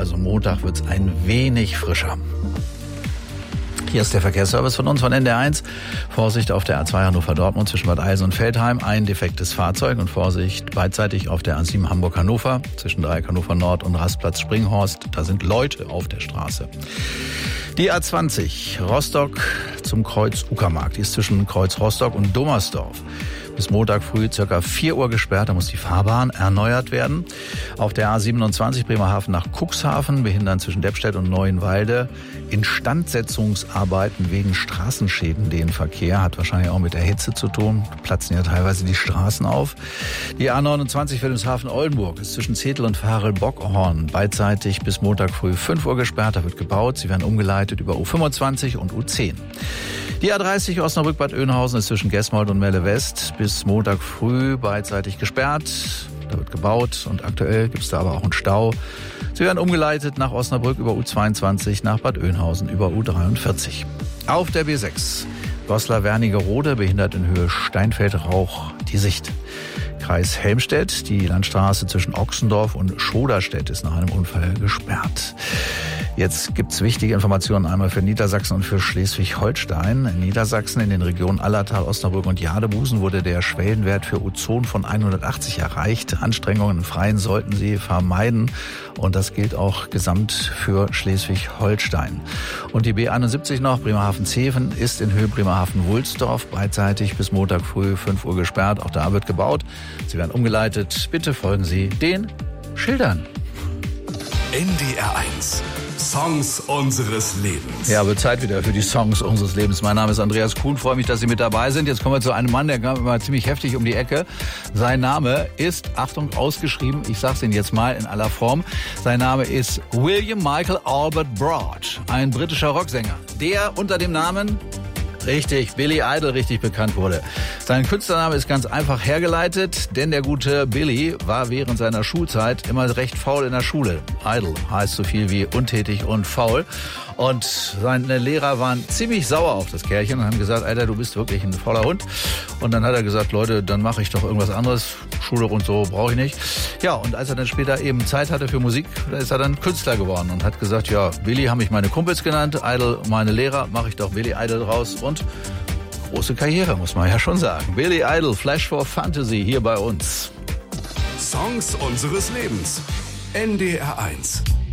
also Montag wird es ein wenig frischer. Hier ist der Verkehrsservice von uns von NDR1. Vorsicht auf der A2 Hannover-Dortmund zwischen Bad Eilsen und Veltheim. Ein defektes Fahrzeug und Vorsicht beidseitig auf der A7 Hamburg-Hannover zwischen Dreieck Hannover Nord und Rastplatz Springhorst. Da sind Leute auf der Straße. Die A20 Rostock zum Kreuz Uckermark. Die ist zwischen Kreuz Rostock und Dommersdorf. Bis Montag früh ca. 4 Uhr gesperrt, da muss die Fahrbahn erneuert werden. Auf der A27 Bremerhaven nach Cuxhaven behindern zwischen Deppstedt und Neuenwalde Instandsetzungsarbeiten wegen Straßenschäden den Verkehr. Hat wahrscheinlich auch mit der Hitze zu tun. Platzen ja teilweise die Straßen auf. Die A29 Wilhelmshaven-Oldenburg ist zwischen Zetel und Farel-Bockhorn beidseitig bis Montag früh 5 Uhr gesperrt. Da wird gebaut. Sie werden umgeleitet über U25 und U10. Die A30 Osnabrück-Bad Oeynhausen ist zwischen Gesmold und Melle West bis Montag früh beidseitig gesperrt. Da wird gebaut und aktuell gibt es da aber auch einen Stau. Sie werden umgeleitet nach Osnabrück über U22, nach Bad Oeynhausen über U43. Auf der B6 Goslar-Wernigerode behindert in Höhe Steinfeld-Rauch die Sicht. Kreis Helmstedt, die Landstraße zwischen Ochsendorf und Schoderstedt ist nach einem Unfall gesperrt. Jetzt gibt's wichtige Informationen einmal für Niedersachsen und für Schleswig-Holstein. In Niedersachsen in den Regionen Allertal, Osnabrück und Jadebusen wurde der Schwellenwert für Ozon von 180 erreicht. Anstrengungen im Freien sollten Sie vermeiden. Und das gilt auch gesamt für Schleswig-Holstein. Und die B71 noch, Bremerhaven-Zeven, ist in Höhe Bremerhaven-Wulsdorf beidseitig bis Montag früh 5 Uhr gesperrt. Auch da wird gebaut. Sie werden umgeleitet. Bitte folgen Sie den Schildern. NDR1. Songs unseres Lebens. Ja, wird Zeit wieder für die Songs unseres Lebens. Mein Name ist Andreas Kuhn, freue mich, dass Sie mit dabei sind. Jetzt kommen wir zu einem Mann, der kam immer ziemlich heftig um die Ecke. Sein Name ist, Achtung, ausgeschrieben, ich sag's Ihnen jetzt mal in aller Form, sein Name ist William Michael Albert Broad, ein britischer Rocksänger, der unter dem Namen richtig, Billy Idol richtig bekannt wurde. Sein Künstlername ist ganz einfach hergeleitet, denn der gute Billy war während seiner Schulzeit immer recht faul in der Schule. Idle heißt so viel wie untätig und faul. Und seine Lehrer waren ziemlich sauer auf das Kerlchen und haben gesagt, Alter, du bist wirklich ein fauler Hund. Und dann hat er gesagt, Leute, dann mache ich doch irgendwas anderes. Schule und so brauche ich nicht. Ja, und als er dann später eben Zeit hatte für Musik, da ist er dann Künstler geworden und hat gesagt, ja, Billy haben mich meine Kumpels genannt, Idol meine Lehrer, mache ich doch Billy Idol draus. Und große Karriere, muss man ja schon sagen. Billy Idol, Flash for Fantasy hier bei uns. Songs unseres Lebens. NDR1.